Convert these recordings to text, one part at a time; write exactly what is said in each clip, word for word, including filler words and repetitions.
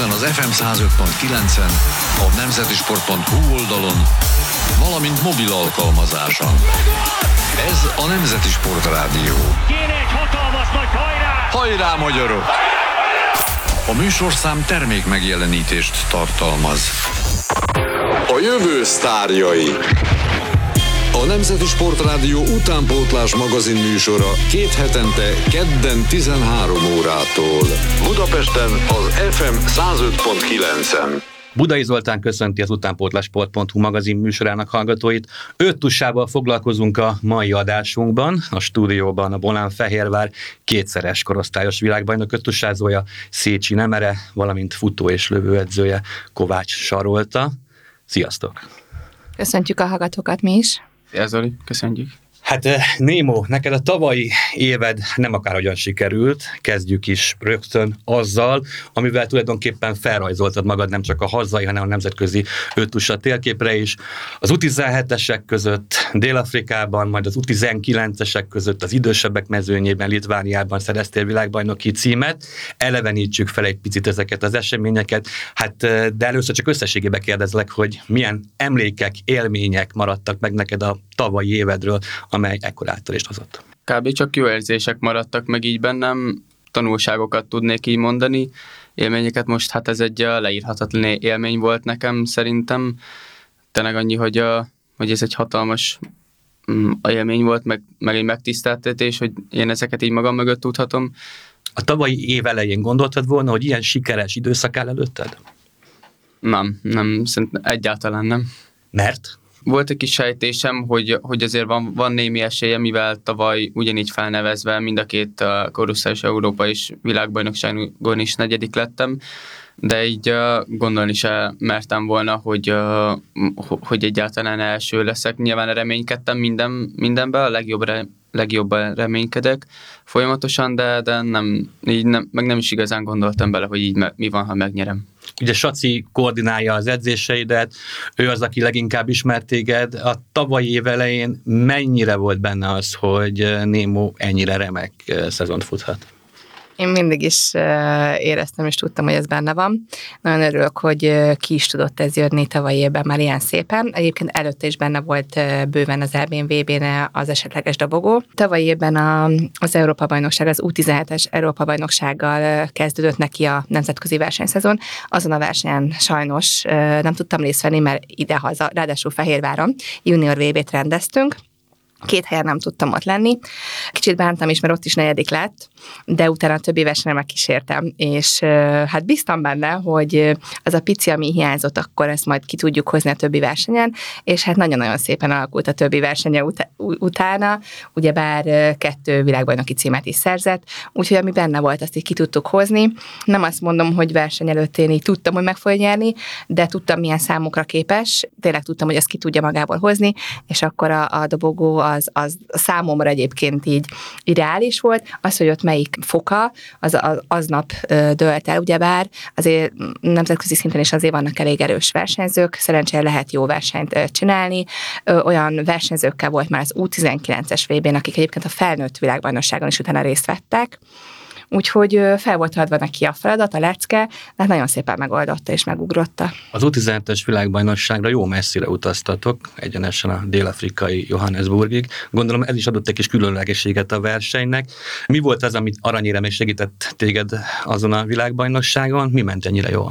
Ezen az ef em száz öt pont kilencen, a nemzeti sport pont hu oldalon, valamint mobil alkalmazáson. Ez a Nemzeti Sport Rádió. Kéne egy hatalmas nagy hajrá! Hajrá, magyarok! A műsorszám termék megjelenítést tartalmaz. A jövő sztárjai. A Nemzeti Sport Rádió utánpótlás magazin műsora két hetente kedden tizenhárom órától. Budapesten az ef em száz öt pont kilencen. Budai Zoltán köszönti az utánpótlásport pont hu magazin műsorának hallgatóit. Öt tussával foglalkozunk a mai adásunkban. A stúdióban a Volán-Fehérvár kétszeres korosztályos világbajnok öttussázója Szécsi Nemere, valamint futó és lövőedzője Kovács Sarolta. Sziasztok! Köszöntjük a hallgatókat mi is. Szia Zoli, köszönjük! Hát Némo, neked a tavalyi éved nem akárhogyan sikerült, kezdjük is rögtön azzal, amivel tulajdonképpen felrajzoltad magad nem csak a hazai, hanem a nemzetközi öttusa térképre is. Az u tizenhetesek között Dél-Afrikában, majd az u tizenkilencesek között az idősebbek mezőnyében, Litvániában szereztél világbajnoki címet. Elevenítsük fel egy picit ezeket az eseményeket, hát de először csak összességében kérdezlek, hogy milyen emlékek, élmények maradtak meg neked a tavalyi évedről, amely ekkor áttörést hozott. Kb. Csak jó érzések maradtak meg így bennem, tanulságokat tudnék így mondani, élményeket most, hát ez egy leírhatatlan élmény volt nekem szerintem. Tényleg annyi, hogy, a, hogy ez egy hatalmas élmény volt, meg, meg egy megtiszteltetés, hogy én ezeket így magam mögött tudhatom. A tavalyi év elején gondoltad volna, hogy ilyen sikeres időszak áll előtted? Nem, nem, szerintem egyáltalán nem. Mert? Volt egy kis sejtésem, hogy, hogy azért van, van némi esélye, mivel tavaly ugyanígy felnevezve mind a két uh, korosztályos Európa és világbajnokságon is negyedik lettem, de így uh, gondolni se mertem volna, hogy, uh, hogy egyáltalán első leszek. Nyilván reménykedtem minden, mindenben, a legjobb re, legjobban reménykedek folyamatosan, de, de nem, így nem, meg nem is igazán gondoltam bele, hogy így me, mi van, ha megnyerem. Ugye Saci koordinálja az edzéseidet, ő az, aki leginkább ismert téged. A tavalyi év elején mennyire volt benne az, hogy Némo ennyire remek szezont futhat? Én mindig is éreztem, és tudtam, hogy ez benne van. Nagyon örülök, hogy ki is tudott ez jönni tavalyi évben már ilyen szépen. Egyébként előtte is benne volt bőven az é bé en vé bén az esetleges dobogó. Tavalyi évben a, az Európa-bajnokság, az u tizenhetes Európa-bajnoksággal kezdődött neki a nemzetközi versenyszezon. Azon a versenyen sajnos nem tudtam részt venni, mert idehaza, ráadásul Fehérváron junior vé bét rendeztünk. Két helyen nem tudtam ott lenni. Kicsit bántam is, mert ott is negyedik lett, de utána a többi versenyen megkísértem, és hát bíztam benne, hogy az a pici, ami hiányzott, akkor ezt majd ki tudjuk hozni a többi versenyen, és hát nagyon-nagyon szépen alakult a többi versenye ut- utána, ugyebár kettő világbajnoki címet is szerzett, úgyhogy ami benne volt, azt így ki tudtuk hozni. Nem azt mondom, hogy verseny előtt én így tudtam, hogy meg fogja nyerni, de tudtam, milyen számokra képes, tényleg tudtam, hogy ezt ki tudja magából hozni, és akkor a, a dobogó Az, az számomra egyébként így ideális volt. Az, hogy ott melyik foka, az, az aznap dölt el, ugyebár azért nemzetközi szinten is azért vannak elég erős versenyzők, szerencsére lehet jó versenyt csinálni. Olyan versenyzőkkel volt már az u tizenkilences vé bén, akik egyébként a felnőtt világbajnokságon is utána részt vettek. Úgyhogy fel volt adva neki a feladat, a lecke, de nagyon szépen megoldotta és megugrotta. Az u tizenhetes világbajnokságra jó messzire utaztatok, egyenesen a dél-afrikai Johannesburgig. Gondolom ez is adott egy kis különlegességet a versenynek. Mi volt az, amit aranyéremig segített téged azon a világbajnokságon? Mi ment ennyire jól?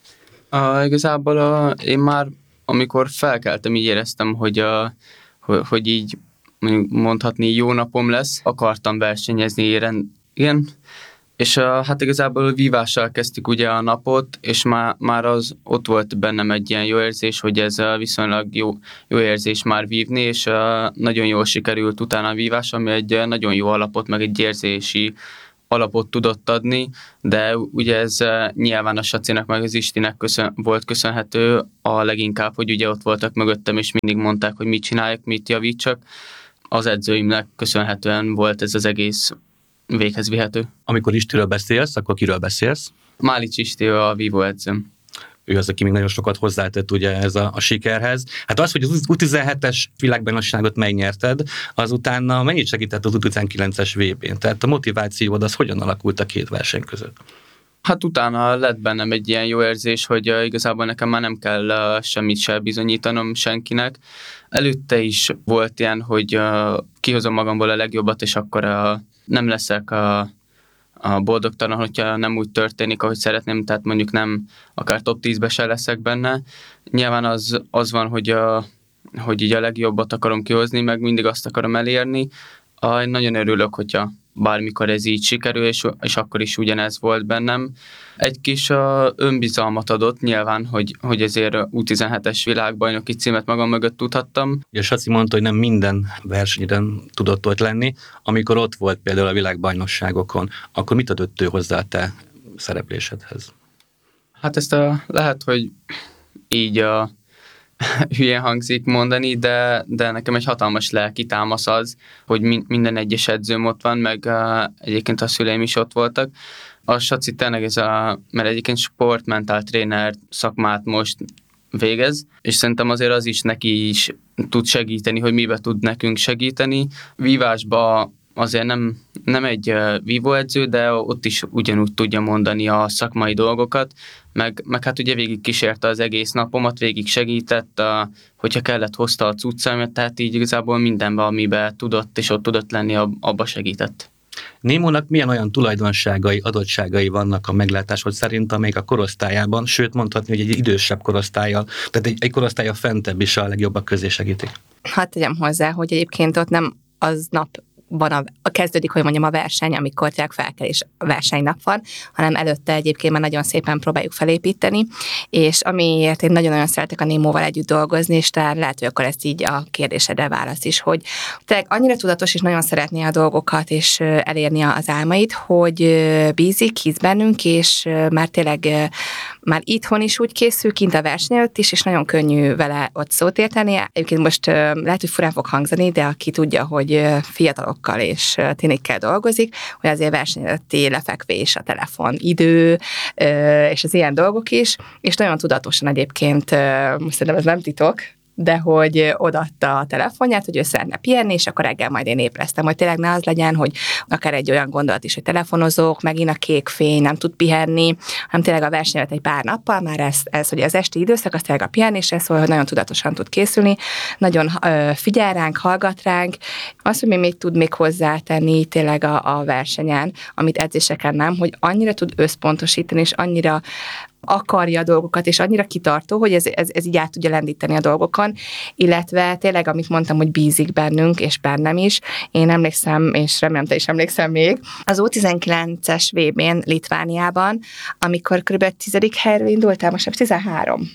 Uh, igazából uh, én már, amikor felkeltem, így éreztem, hogy, uh, hogy, hogy így mondhatni jó napom lesz. Akartam versenyezni, éren, igen, és uh, hát igazából vívással kezdtük ugye a napot, és már, már az ott volt bennem egy ilyen jó érzés, hogy ez uh, viszonylag jó, jó érzés már vívni, és uh, nagyon jól sikerült utána a vívás, ami egy uh, nagyon jó alapot, meg egy érzési alapot tudott adni, de ugye ez uh, nyilván a Sacinak meg az Istinek köszön, volt köszönhető a leginkább, hogy ugye ott voltak mögöttem, és mindig mondták, hogy mit csináljak, mit javítsak. Az edzőimnek köszönhetően volt ez az egész véghez vihető. Amikor Istiről beszélsz, akkor kiről beszélsz? Málics Isti a vívó edzőm. Ő az, aki még nagyon sokat hozzátett ugye ez a, a sikerhez. Hát az, hogy az u tizenhetes világbajnokságot megnyerted, azutána mennyit segített az u tizenkilences vé bén? Tehát a motivációd az hogyan alakult a két verseny között? Hát utána lett bennem egy ilyen jó érzés, hogy uh, igazából nekem már nem kell uh, semmit se bizonyítanom senkinek. Előtte is volt ilyen, hogy uh, kihozom magamból a legjobbat, és akkor uh, nem leszek a, a boldogtalan, hogyha nem úgy történik, ahogy szeretném, tehát mondjuk nem akár top tízbe se leszek benne. Nyilván az, az van, hogy, uh, hogy így a legjobbat akarom kihozni, meg mindig azt akarom elérni. Uh, én nagyon örülök, hogyha bármikor ez így sikerül, és, és akkor is ugyanez volt bennem. Egy kis uh, önbizalmat adott nyilván, hogy, hogy ezért U tizenhetes világbajnoki címet magam mögött tudhattam. És Saci mondta, hogy nem minden versenyen tudott ott lenni. Amikor ott volt például a világbajnokságokon, akkor mit adott ő hozzá a te szereplésedhez? Hát ezt a, lehet, hogy így a hülyén hangzik mondani, de, de nekem egy hatalmas lelki támasz az, hogy min, minden egyes edzőm ott van, meg uh, egyébként a szüleim is ott voltak. A Saci tényleg ez a, mert egyébként sportmentál tréner szakmát most végez, és szerintem azért az is neki is tud segíteni, hogy mibe tud nekünk segíteni. Vívásba azért nem, nem egy vívóedző, de ott is ugyanúgy tudja mondani a szakmai dolgokat, meg, meg hát ugye végig kísérte az egész napomat, végig segített, a, hogyha kellett, hozta a cuccaimat, tehát így igazából mindenben, amiben tudott, és ott tudott lenni, abba segített. Némónak milyen olyan tulajdonságai, adottságai vannak a meglátásod szerint, amelyek a korosztályában, sőt mondhatni, hogy egy idősebb korosztállyal, tehát egy, egy korosztálya fentebb is a legjobbak közé segítik? Hát tegyem hozzá, hogy egyébként ott nem az nap van a, a kezdődik, hogy mondjam, a verseny, amikor tényleg felkelés a versenynap van, hanem előtte egyébként már nagyon szépen próbáljuk felépíteni, és amiért én nagyon-nagyon szeretek a Némóval együtt dolgozni, és talán lehet, hogy akkor ezt így a kérdésedre válasz is, hogy tényleg annyira tudatos, és nagyon szeretné a dolgokat, és elérni az álmait, hogy bízik, hisz bennünk, és már tényleg már itthon is úgy készül, kint a verseny előtt is, és nagyon könnyű vele ott szót érteni. Egyébként most lehet, hogy furán fog hangzani, de aki tudja, hogy fiatalok és tinikkel dolgozik, hogy azért verseny előtti lefekvés, a telefon idő, és az ilyen dolgok is, és nagyon tudatosan egyébként, most szerintem ez nem titok, de hogy odaadta a telefonját, hogy ő szeretne pihenni, és akkor reggel majd én ébresztem, hogy tényleg ne az legyen, hogy akár egy olyan gondolat is, hogy telefonozok, megint a kék fény, nem tud pihenni, hanem tényleg a verseny előtt egy pár nappal már ez, ez hogy az esti időszak, az tényleg a pihenésre szól, hogy nagyon tudatosan tud készülni, nagyon ö, figyel ránk, hallgat ránk, az, hogy mi még tud még hozzátenni tényleg a, a versenyen, amit edzéseken nem, hogy annyira tud összpontosítani, és annyira akarja a dolgokat, és annyira kitartó, hogy ez, ez, ez így át tudja lendíteni a dolgokon, illetve tényleg, amit mondtam, hogy bízik bennünk, és bennem is. Én emlékszem, és remélem, te is emlékszem még, az U tizenkilences vé bén Litvániában, amikor kb. tizedik helyről indultál, most nem tizenhárom.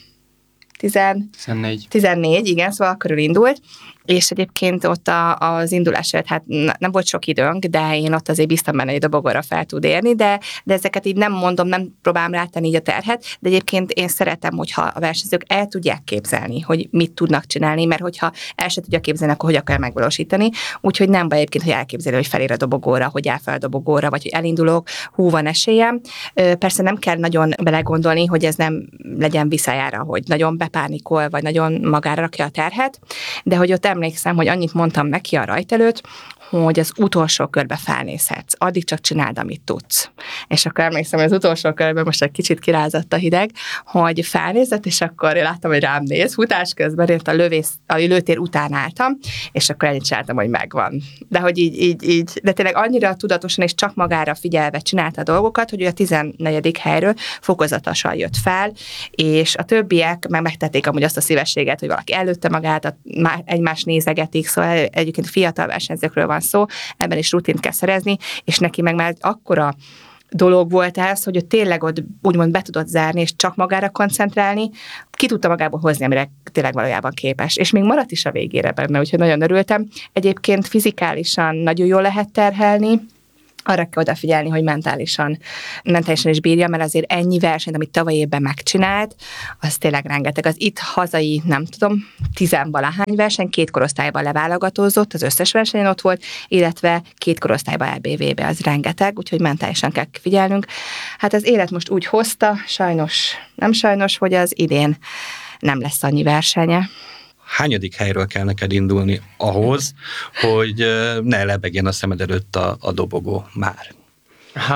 tizennégy. tizennégy, igen, szóval körül indult, és egyébként ott a, az indulás előtt, hát nem volt sok időnk, de én ott azért bíztam benne, hogy a dobogóra fel tud érni, de, de ezeket így nem mondom, nem próbálom rátenni így a terhet, de egyébként én szeretem, hogyha a versenyzők el tudják képzelni, hogy mit tudnak csinálni, mert hogyha el se tudja képzelni, akkor hogy akar megvalósítani, úgyhogy nem baj egyébként, hogy elképzelni, hogy felér a dobogóra, hogy elfel a dobogóra, vagy hogy elindulok, hú, van esélyem. Persze nem kell nagyon belegondolni, hogy ez nem legyen visszajára, hogy nagyon bepánikol, vagy nagyon magára rakja a terhet, de hogy ott emlékszem, hogy annyit mondtam neki a rajt előtt, hogy az utolsó körbe felnézhetsz, addig csak csináld, amit tudsz. És akkor emlékszem, hogy az utolsó körben most egy kicsit kirázott a hideg, hogy felnézett, és akkor én láttam, hogy rám néz, futás közben én a, lövész, a lőtér után álltam, és akkor ennyit csináltam, hogy megvan. De hogy így, így, így, de tényleg annyira tudatosan és csak magára figyelve csinálta a dolgokat, hogy ő a tizennegyedik helyről fokozatosan jött fel, és a többiek meg megtették amúgy azt a szívességet, hogy valaki előtte magát, egymást nézegetik, szóval egyébként fiatal versenyzőkről van szó, ebben is rutint kell szerezni, és neki meg már akkora dolog volt ez, hogy ő tényleg ott úgymond be tudott zárni, és csak magára koncentrálni, ki tudta magából hozni, amire tényleg valójában képes. És még maradt is a végére benne, úgyhogy nagyon örültem. Egyébként fizikálisan nagyon jól lehet terhelni, arra kell odafigyelni, hogy mentálisan, mentálisan is bírja, mert azért ennyi versenyt, amit tavaly évben megcsinált, az tényleg rengeteg. Az itt hazai, nem tudom, tizenvalahány verseny, két korosztályban leválogatózott, az összes versenyen ott volt, illetve két korosztályban é bé vé-be, az rengeteg, úgyhogy mentálisan kell figyelnünk. Hát az élet most úgy hozta, sajnos, nem sajnos, hogy az idén nem lesz annyi versenye. Hányadik helyről kell neked indulni ahhoz, hogy ne lebegjen a szemed előtt a, a dobogó már? Hát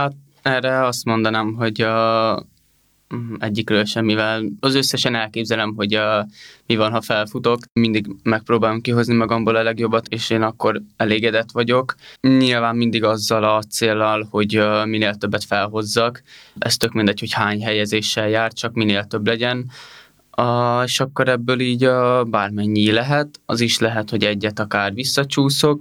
Erre azt mondanám, hogy a egyikről sem, mivel az összesen elképzelem, hogy a, mi van, ha felfutok. Mindig megpróbálom kihozni magamból a legjobbat, és én akkor elégedett vagyok. Nyilván mindig azzal a céllal, hogy uh, minél többet felhozzak. Ez tök mindegy, hogy hány helyezéssel jár, csak minél több legyen. Uh, és akkor ebből így uh, bármennyi lehet. Az is lehet, hogy egyet akár visszacsúszok,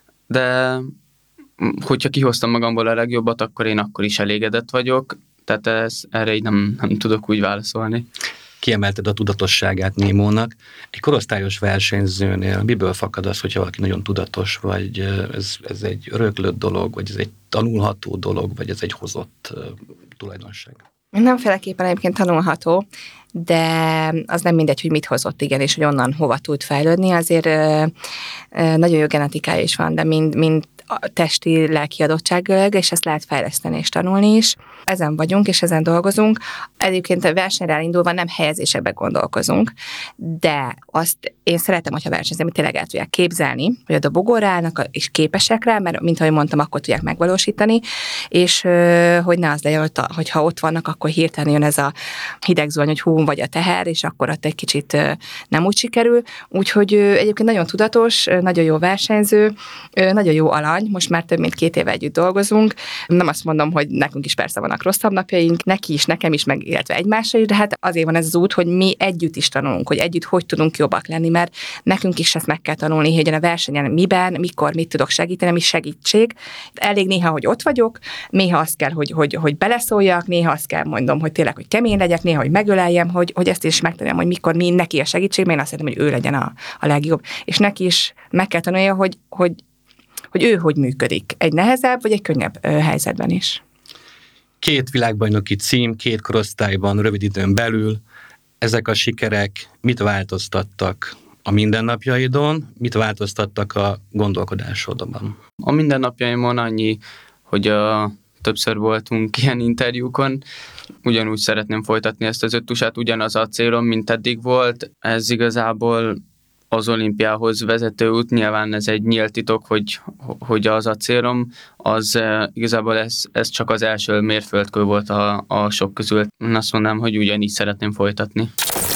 de hogyha kihoztam magamból a legjobbat, akkor én akkor is elégedett vagyok. Tehát ez, erre így nem, nem tudok úgy válaszolni. Kiemelted a tudatosságát Némónak. Egy korosztályos versenyzőnél miből fakad az, hogyha valaki nagyon tudatos, vagy ez, ez egy öröklött dolog, vagy ez egy tanulható dolog, vagy ez egy hozott uh, tulajdonság? Mindenféleképpen egyébként tanulható, de az nem mindegy, hogy mit hozott, igen, és hogy onnan hova tud fejlődni. Azért ö, ö, nagyon jó genetikája is van, de mind, mind a testi, lelki adottsággal, és ezt lehet fejleszteni és tanulni is. Ezen vagyunk, és ezen dolgozunk. Egyébként a versenyre elindulva nem helyezésekbe gondolkozunk, de azt én szeretem, hogyha versenyzők tényleg el tudják képzelni, hogy a dobogóra állnak, és képesek rá, mert mint ahogy mondtam, akkor tudják megvalósítani, és hogy ne az legyen, hogy ha ott vannak, akkor hirtelen jön ez a hideg zuhany, hogy hú, vagy a teher, és akkor ott egy kicsit nem úgy sikerül. Úgyhogy egyébként nagyon tudatos, nagyon jó versenyző, nagyon jó alany, most már több mint két éve együtt dolgozunk. Nem azt mondom, hogy nekünk is persze vannak rosszabb napjaink, neki is, nekem is, meg illetve egymásra is, de hát azért van ez az út, hogy mi együtt is tanulunk, hogy együtt hogy tudunk jobbak lenni, mert nekünk is ezt meg kell tanulni, hogy a versenyen miben, mikor, mit tudok segíteni, mi segítség. Elég néha, hogy ott vagyok, néha azt kell, hogy, hogy, hogy beleszóljak, néha azt kell mondom, hogy tényleg, hogy kemény legyek, néha, hogy megöleljem, hogy, hogy ezt is megtanuljam, hogy mikor mi neki a segítség, mert én azt szeretném, hogy ő legyen a, a legjobb. És neki is meg kell tanulja, hogy, hogy, hogy ő hogy működik. Egy nehezebb, vagy egy könnyebb ö, helyzetben is. Két világbajnoki cím, két korosztályban, rövid időn belül. Ezek a sikerek mit változtattak a mindennapjaidon, mit változtattak a gondolkodásodban? A mindennapjaimon annyi, hogy a, többször voltunk ilyen interjúkon, ugyanúgy szeretném folytatni ezt az öttusát, ugyanaz a célom, mint eddig volt. Ez igazából az olimpiához vezető út, nyilván ez egy nyílt titok, hogy, hogy az a célom, az igazából ez, ez csak az első mérföldkő volt a, a sok közül. Én azt mondanám, hogy ugyanígy szeretném folytatni.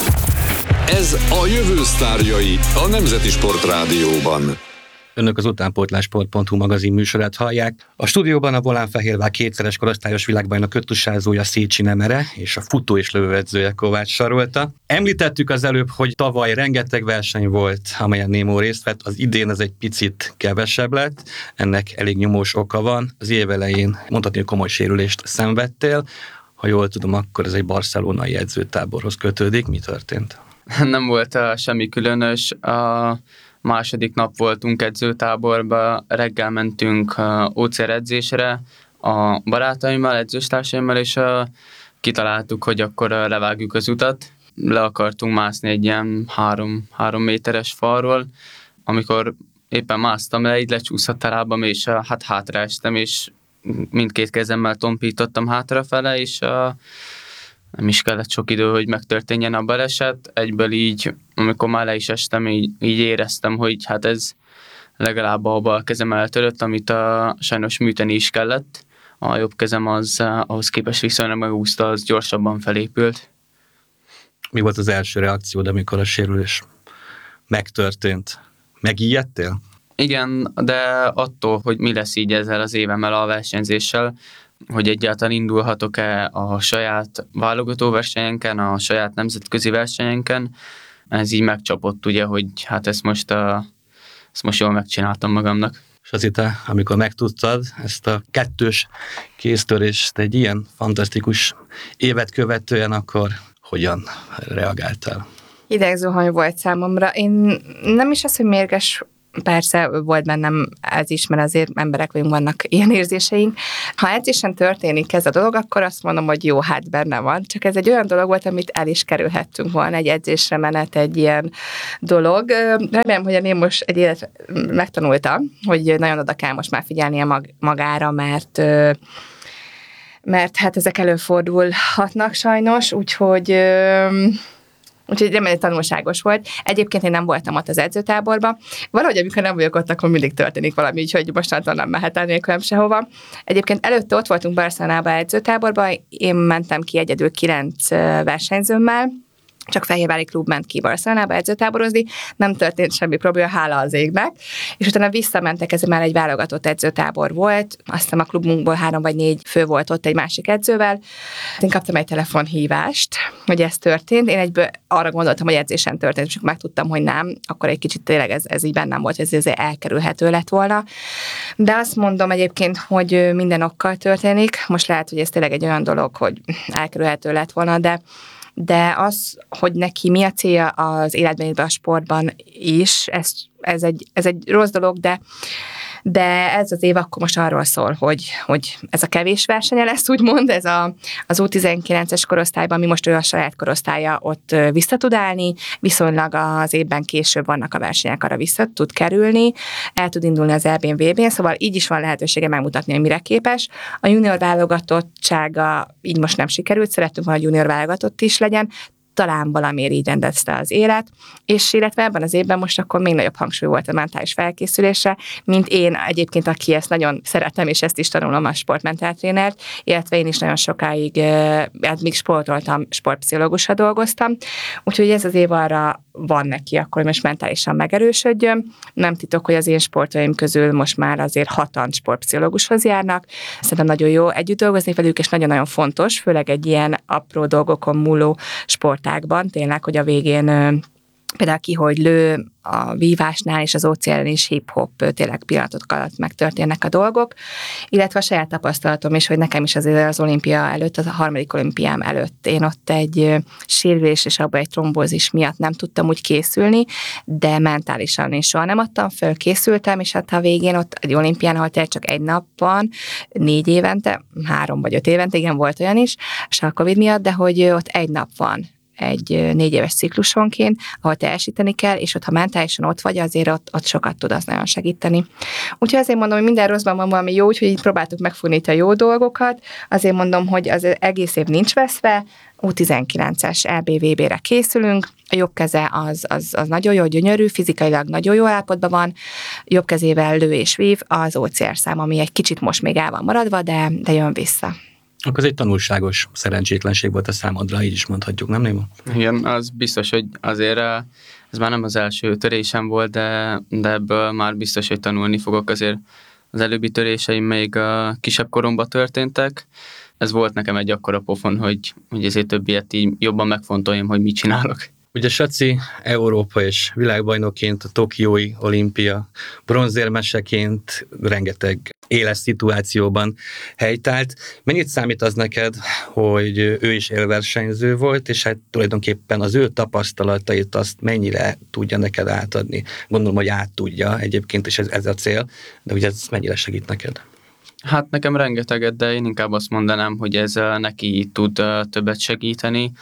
Ez a jövő sztárjai a Nemzeti Sportrádióban. Önök az utánpótlásport pont hu magazin műsorát hallják. A stúdióban a volánfehérvár kétszeres korosztályos világbajnok öttusázója Szécsi Nemere és a futó és lövőedzője Kovács Sarolta. Említettük az előbb, hogy tavaly rengeteg verseny volt, amelyen Némó részt vett, az idén ez egy picit kevesebb lett, ennek elég nyomós oka van. Az év elején mondhatni, hogy komoly sérülést szenvedtél, ha jól tudom, akkor ez egy barcelonai edzőtáborhoz kötődik. Mi történt? Nem volt uh, semmi különös. A második nap voltunk edzőtáborba, reggel mentünk uh, ócér edzésre a barátaimmal, edzőstársaimmal, és uh, kitaláltuk, hogy akkor uh, levágjuk az utat. Le akartunk mászni egy ilyen három, három méteres falról. Amikor éppen másztam le, így lecsúszott a lábam, és uh, hát hátraestem, és mindkét kezemmel tompítottam hátrafele, és uh, nem is kellett sok idő, hogy megtörténjen a baleset. Egyből így, amikor már le is estem, így, így éreztem, hogy hát ez legalább a bal kezem eltörött, amit a, sajnos műteni is kellett. A jobb kezem az ahhoz képest viszonylag megúszta, az gyorsabban felépült. Mi volt az első reakciód, amikor a sérülés megtörtént? Megijedtél? Igen, de attól, hogy mi lesz így ezzel az évemmel a versenyzéssel, hogy egyáltalán indulhatok-e a saját válogató versenyenken, a saját nemzetközi versenyenken, ez így megcsapott, ugye, hogy hát ezt most, a, ezt most jól megcsináltam magamnak. És az itt, amikor megtudtad ezt a kettős kéztörést egy ilyen fantasztikus évet követően, akkor hogyan reagáltál? Hidegzuhany volt számomra. Én nem is az, hogy mérges, persze volt bennem ez is, mert azért emberek vagyunk, vannak ilyen érzéseink. Ha edzésen történik ez a dolog, akkor azt mondom, hogy jó, hát benne van. Csak ez egy olyan dolog volt, amit el is kerülhettünk volna, egy edzésre menet, egy ilyen dolog. Remélem, hogy a Ném most egy élet megtanulta, hogy nagyon oda kell most már figyelnie mag- magára, mert mert hát ezek előfordulhatnak sajnos, úgyhogy Úgyhogy remélem, tanulságos volt. Egyébként én nem voltam ott az edzőtáborban. Valahogy, amikor nem vagyok ott, akkor mindig történik valami, úgyhogy mostantól nem mehet nélkülem sehova. Egyébként előtte ott voltunk Barcelonában edzőtáborban, én mentem ki egyedül kilenc versenyzőmmel, csak Fehérvári klub ment ki Barcelonába edzőtáborozni, nem történt semmi probléma, hála az égnek, és utána visszamentek, ez már egy válogatott edzőtábor volt, azt hiszem a klubunkból három vagy négy fő volt ott egy másik edzővel. Én kaptam egy telefonhívást, hogy ez történt, én egyből arra gondoltam, hogy edzésen történt, és megtudtam, hogy nem, akkor egy kicsit tényleg ez, ez így bennem volt, ez azért elkerülhető lett volna. De azt mondom egyébként, hogy minden okkal történik, most lehet, hogy ez tényleg egy olyan dolog, hogy elkerülhető lett volna, de de az, hogy neki mi a célja az életben, illetve a sportban is, ez, ez, egy, ez egy rossz dolog, de, de ez az év akkor most arról szól, hogy, hogy ez a kevés versenye lesz, úgymond, ez a, az U tizenkilences korosztályban, mi most ő a saját korosztálya ott vissza tud állni, viszonylag az évben később vannak a versenyek, arra vissza tud kerülni, el tud indulni az é bé en vé bén, szóval így is van lehetősége megmutatni, hogy mire képes. A junior válogatottsága így most nem sikerült, szerettünk volna, hogy junior válogatott is legyen, talán valamiért így rendezte az élet, és illetve ebben az évben most akkor még nagyobb hangsúly volt a mentális felkészülésre, mint én egyébként, aki ezt nagyon szeretem, és ezt is tanulom a sportmentáltrénert, illetve én is nagyon sokáig, hát még sportoltam, sportpszichológusra dolgoztam, úgyhogy ez az év arra van neki akkor, hogy most mentálisan megerősödjön. Nem titok, hogy az én sportoljaim közül most már azért hatan sportpszichológushoz járnak. Szerintem nagyon jó együtt dolgozni velük, és nagyon-nagyon fontos, főleg egy ilyen apró dolgokon múló sportágban, tényleg, hogy a végén például ki, hogy lő, a vívásnál és az óceánon is hip-hop tényleg pillanatok alatt megtörténnek a dolgok, illetve a saját tapasztalatom is, hogy nekem is azért az olimpia előtt, az a harmadik olimpiám előtt én ott egy sérülés és abban egy trombózis miatt nem tudtam úgy készülni, de mentálisan is soha nem adtam föl, készültem, és hát a végén ott egy olimpián, ahol tényleg csak egy nap van, négy évente, három vagy öt évente, igen, volt olyan is, és a Covid miatt, de hogy ott egy nap van egy négy éves ciklusonként, ahol teljesíteni kell, és ott, ha mentálisan ott vagy, azért ott, ott sokat tud az nagyon segíteni. Úgyhogy azért mondom, hogy minden rosszban van valami jó, úgyhogy így próbáltuk megfogni itt a jó dolgokat. Azért mondom, hogy az egész év nincs veszve, U tizenkilences é bé vé bére készülünk, a jobb keze az, az, az nagyon jó, gyönyörű, fizikailag nagyon jó állapotban van, jobb kezével lő és vív az o cé er szám, ami egy kicsit most még el van maradva, de, de jön vissza. Akkor ez egy tanulságos szerencsétlenség volt a számodra, így is mondhatjuk, nem Néma? Igen, az biztos, hogy azért ez már nem az első törésem volt, de, de ebből már biztos, hogy tanulni fogok. Azért az előbbi töréseim még a kisebb koromban történtek. Ez volt nekem egy akkora pofon, hogy, hogy ezért többiet így jobban megfontoljam, hogy mit csinálok. Ugye Saci Európa és világbajnokként, a tokiói olimpia bronzérmeseként rengeteg éles szituációban helytált. Mennyit számít az neked, hogy ő is élversenyző volt, és hát tulajdonképpen az ő tapasztalatait azt mennyire tudja neked átadni? Gondolom, hogy át tudja egyébként, és ez, ez a cél, de ugye ez mennyire segít neked? Hát nekem rengeteget, de én inkább azt mondanám, hogy ez neki tud többet segíteni,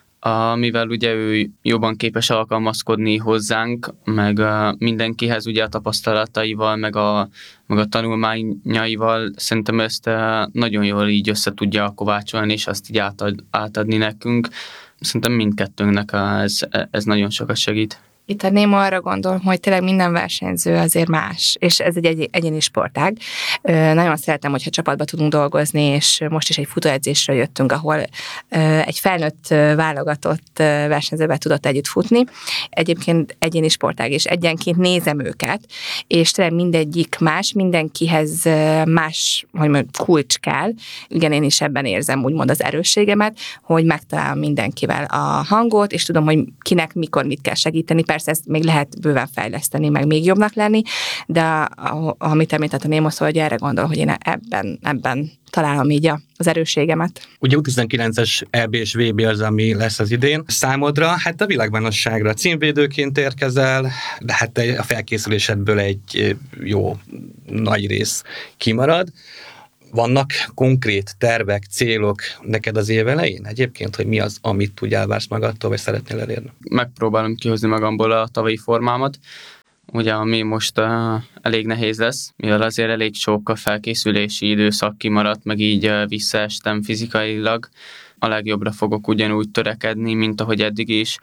A, mivel ugye ő jobban képes alkalmazkodni hozzánk, meg a mindenkihez ugye a tapasztalataival, meg a, meg a tanulmányaival, szerintem ezt nagyon jól így össze tudja kovácsolni, és azt így átad, átadni nekünk. Szerintem mindkettőnknek ez, ez nagyon sokat segít. Itt a Néma arra gondol, hogy tényleg minden versenyző azért más, és ez egy, egy egyéni sportág. Nagyon szeretem, hogyha csapatba tudunk dolgozni, és most is egy futóedzésről jöttünk, ahol egy felnőtt válogatott versenyzővel tudott együtt futni. Egyébként egyéni sportág, és egyenként nézem őket, és tényleg mindegyik más, mindenkihez más, hogy mondjam, kulcs kell. Igen, én is ebben érzem úgymond az erősségemet, hogy megtalálom mindenkivel a hangot, és tudom, hogy kinek mikor mit kell segíteni. Persze ezt még lehet bőven fejleszteni, meg még jobbnak lenni, de amit említett a Néma, szóval, hogy erre gondol, hogy én ebben, ebben találom így az erősségemet. Ugye U tizenkilences é bé és vé bé az, ami lesz az idén. Számodra, hát a világbajnokságra címvédőként érkezel, de hát a felkészülésedből egy jó nagy rész kimarad. Vannak konkrét tervek, célok neked az év elején egyébként, hogy mi az, amit úgy elvársz magadtól, vagy szeretnél elérni? Megpróbálom kihozni magamból a tavalyi formámat, ugye ami most uh, elég nehéz lesz, mivel azért elég sok a felkészülési időszak kimaradt, meg így uh, visszaestem fizikailag. A legjobbra fogok ugyanúgy törekedni, mint ahogy eddig is.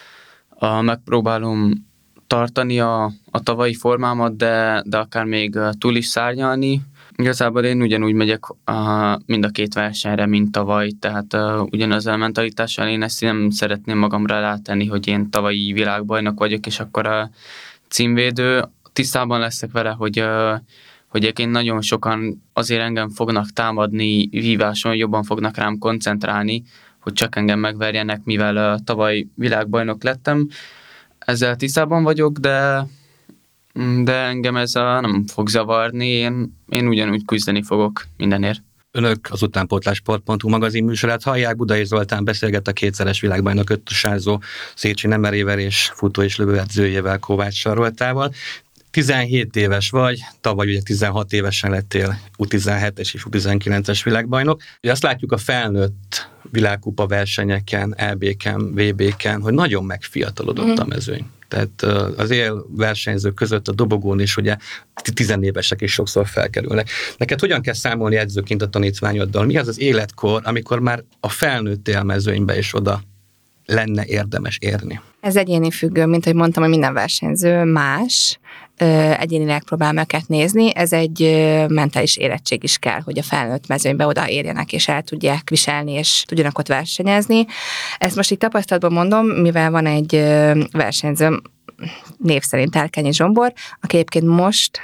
Uh, megpróbálom tartani a, a tavalyi formámat, de, de akár még uh, túl is szárnyalni. Igazából én ugyanúgy megyek uh, mind a két versenyre, mint tavaly, tehát uh, ugyanaz a mentalitással én ezt nem szeretném magamra rátenni, hogy én tavalyi világbajnok vagyok, és akkor a címvédő. Tisztában leszek vele, hogy, uh, hogy egyébként nagyon sokan azért engem fognak támadni víváson, jobban fognak rám koncentrálni, hogy csak engem megverjenek, mivel uh, tavaly világbajnok lettem. Ezzel tisztában vagyok, de de engem ez a, nem fog zavarni, én, én ugyanúgy küzdeni fogok mindenért. Önök az utánpótlás.pont hu magazin műsorát hallják, Budai Zoltán beszélget a kétszeres világbajnok öttusázó Szécsi Nemerével és futó és lövőedzőjével, Kovács Saroltával. tizenhét éves vagy, tavaly ugye tizenhat évesen lettél U tizenhetes és U tizenkilences világbajnok. Ugye azt látjuk a felnőtt világkupa versenyeken, é bé-ken, vé bé-ken, hogy nagyon megfiatalodott a mezőny. Tehát az él versenyzők között a dobogón is ugye tizenévesek is sokszor felkerülnek. Neked hogyan kell számolni edzőként a tanítványoddal? Mi az az életkor, amikor már a felnőtt élmezőnybe is oda lenne érdemes érni? Ez egyéni függő, mint ahogy mondtam, hogy minden versenyző más, egyénileg próbál őket nézni, ez egy mentális érettség is kell, hogy a felnőtt mezőnybe odaérjenek, és el tudják viselni, és tudjanak ott versenyezni. Ezt most így tapasztalatban mondom, mivel van egy versenyzőm, név szerint Elkányi Zsombor, aki egyébként most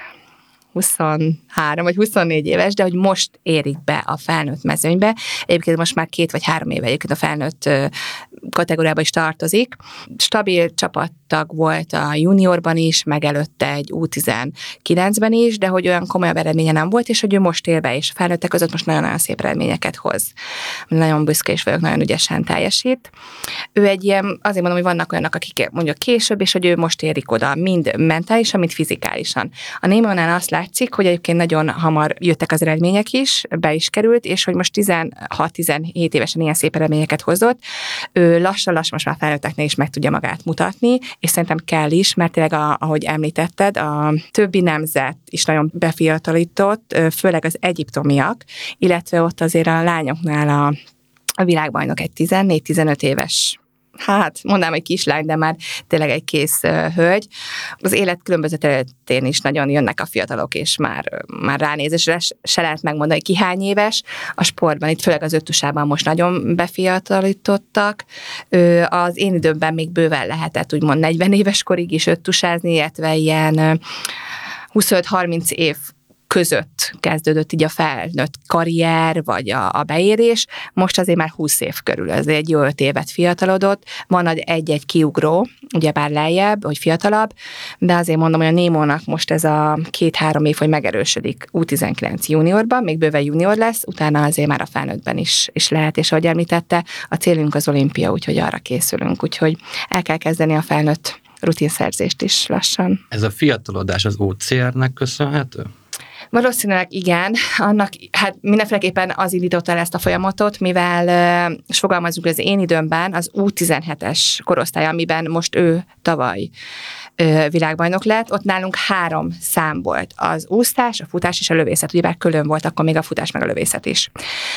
huszonhárom vagy huszonnégy éves, de hogy most érik be a felnőtt mezőnybe. Egyébként most már két vagy három éve egyébként a felnőtt kategóriába is tartozik. Stabil csapattag volt a juniorban is, meg előtte egy U tizenkilencben is, de hogy olyan komolyabb eredménye nem volt, és hogy ő most él be, és a felnőttek között most nagyon-nagyon szép eredményeket hoz. Nagyon büszke is vagyok, nagyon ügyesen teljesít. Ő egy ilyen, azért mondom, hogy vannak olyanok, akik mondjuk később, és hogy ő most érik oda, mind mentálisan, mind fizikálisan. A Némonál azt látszik, hogy egyébként nagyon hamar jöttek az eredmények is, be is került, és hogy most tizenhat-tizenhét évesen ilyen szép eredményeket hozott. Ő lassan-lassan most már felnőtteknél is meg tudja magát mutatni, és szerintem kell is, mert tényleg, a, ahogy említetted, a többi nemzet is nagyon befiatalított, főleg az egyiptomiak, illetve ott azért a lányoknál a, a világbajnok egy tizennégy-tizenöt éves, hát mondanám, egy kislány, de már tényleg egy kész uh, hölgy. Az élet különböző területén is nagyon jönnek a fiatalok, és már, már ránézésre se lehet megmondani, ki hány éves. A sportban, itt főleg az öttusában most nagyon befiatalítottak. Ö, az én időmben még bőven lehetett úgymond negyven éves korig is öttusázni, illetve ilyen huszonöt-harminc év között kezdődött így a felnőtt karrier, vagy a, a beérés. Most azért már húsz év körül, ez egy jó öt évet fiatalodott. Van egy-egy kiugró, ugyebár lejjebb, hogy fiatalabb, de azért mondom, hogy a Némónak most ez a két-három év, hogy megerősödik U tizenkilenc juniorban, még bőven junior lesz, utána azért már a felnőttben is, is lehet, és ahogy említette, a célunk az olimpia, úgyhogy arra készülünk, úgyhogy el kell kezdeni a felnőtt rutinszerzést is lassan. Ez a fiatalodás az o cé er-nek köszönhető? Valószínűleg igen, annak hát mindenféleképpen az indította el ezt a folyamatot, mivel, és fogalmazunk, az én időmben az U tizenhetes korosztály, amiben most ő tavaly világbajnok lett, ott nálunk három szám volt. Az úszás, a futás és a lövészet. Ugyebár külön volt akkor még a futás meg a lövészet is.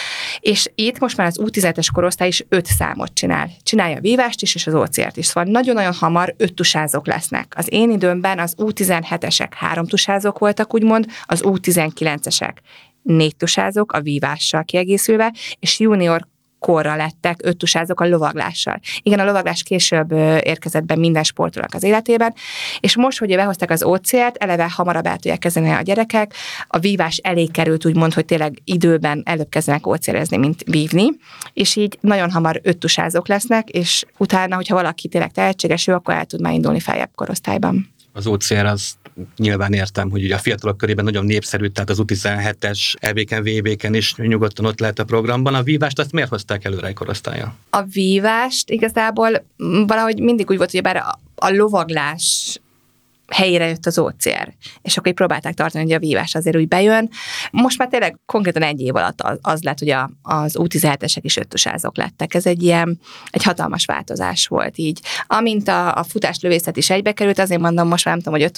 És itt most már az U tizenhetes korosztály is öt számot csinál. Csinálja a vívást is, és az o cé er-t is. Szóval nagyon-nagyon hamar öt tusázók lesznek. Az én időmben az U tizenhetesek három tusázók voltak, úgymond, az U tizenkilencesek négy tusázók, a vívással kiegészülve, és junior korra lettek öt tusázók a lovaglással. Igen, a lovaglás később érkezett be minden sportolónak az életében, és most, hogy behozták az o cé er-t, eleve hamarabb el tudják kezdeni a gyerekek, a vívás elé került, úgymond, hogy tényleg időben előbb kezdenek o cé er-ezni, mint vívni, és így nagyon hamar öt tusázók lesznek, és utána, hogyha valaki tényleg tehetséges, ő akkor el tud már indulni feljebb korosztályban. Az o cé er az nyilván értem, hogy ugye a fiatalok körében nagyon népszerű, tehát az U tizenhetes é bé-ken, vé bé-ken is nyugodtan ott lehet a programban. A vívást azt miért hozták előre egy korosztállyal? A vívást igazából valahogy mindig úgy volt, hogy bár a, a lovaglás helyére jött az o cé er, és akkor így próbálták tartani, hogy a vívás azért úgy bejön. Most már tényleg konkrétan egy év alatt az, az lett, hogy a, az U tizenhetesek is öttusázók lettek. Ez egy ilyen, egy hatalmas változás volt így. Amint a, a futáslövészet is egybe került, azért mondom, most már nem tudom, hogy